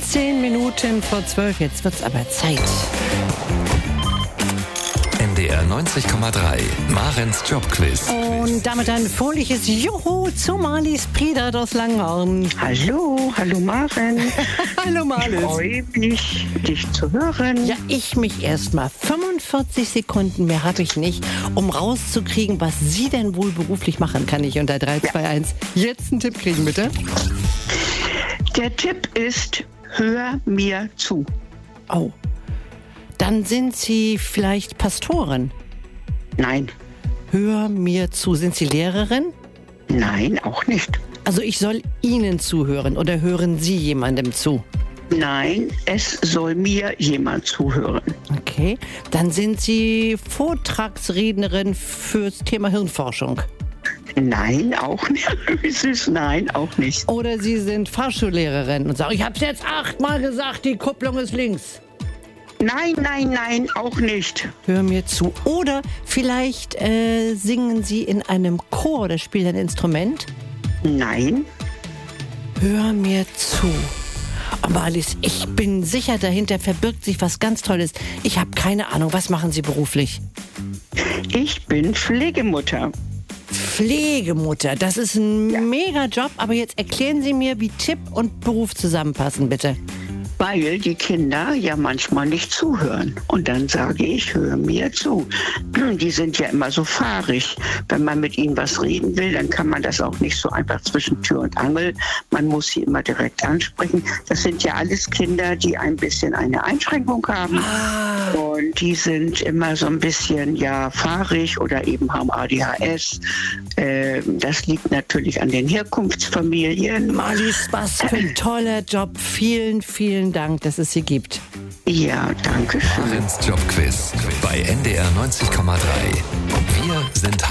17 Minuten vor 12. Jetzt wird's aber Zeit. NDR 90,3, Marens Jobquiz. Und damit ein fröhliches Juhu zu Marlies Priedert aus Langhorn. Hallo Maren. Hallo Marlies. Ich freue mich, dich zu hören. Ja, ich mich erstmal. 45 Sekunden mehr habe ich nicht, um rauszukriegen, was Sie denn wohl beruflich machen, kann ich unter 3, 2, 1 jetzt einen Tipp kriegen, bitte? Der Tipp ist, hör mir zu. Oh, dann sind Sie vielleicht Pastorin. Nein, Hör mir zu. Sind Sie Lehrerin? nein, auch nicht. Also ich soll Ihnen zuhören oder hören Sie jemandem zu? Nein, es soll mir jemand zuhören. Okay, dann sind Sie Vortragsrednerin fürs Thema Hirnforschung. Nein, auch nicht. Wie süß, nein, auch nicht. Oder Sie sind Fahrschullehrerin und sagen, ich habe es jetzt 8-mal gesagt, die Kupplung ist links. Nein, auch nicht. Hör mir zu. Oder vielleicht singen Sie in einem Chor oder spielen ein Instrument. Nein, Hör mir zu. Oh, Marlies, ich bin sicher, dahinter verbirgt sich was ganz Tolles. Ich habe keine Ahnung, was machen Sie beruflich? ich bin Pflegemutter. Pflegemutter, das ist ein mega Job, aber jetzt erklären Sie mir, wie Tipp und Beruf zusammenpassen, bitte. Weil die Kinder ja manchmal nicht zuhören. Und dann sage ich, hör mir zu. Die sind ja immer so fahrig. Wenn man mit ihnen was reden will, dann kann man das auch nicht so einfach zwischen Tür und Angel. Man muss sie immer direkt ansprechen. Das sind ja alles Kinder, die ein bisschen eine Einschränkung haben. Und die sind immer so ein bisschen, ja, fahrig oder eben haben ADHS. Das liegt natürlich an den Herkunftsfamilien. Marlies, was für ein toller Job. Vielen, vielen Dank, dass es Sie gibt. Ja, danke schön. Marens Jobquiz bei NDR 90,3. Wir sind